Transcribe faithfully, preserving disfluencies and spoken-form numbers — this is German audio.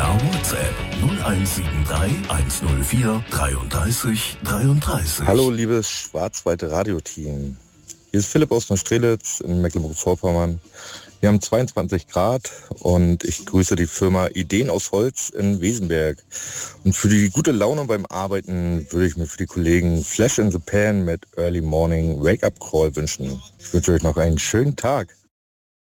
Per WhatsApp null eins sieben drei eins null vier dreiunddreißig dreiunddreißig. Hallo liebes Schwarzwald Radio-Team. Hier ist Philipp aus Neustrelitz in Mecklenburg-Vorpommern. Wir haben zweiundzwanzig Grad und ich grüße die Firma Ideen aus Holz in Wesenberg. Und für die gute Laune beim Arbeiten würde ich mir für die Kollegen Flash in the Pan mit Early Morning Wake Up Call wünschen. Ich wünsche euch noch einen schönen Tag.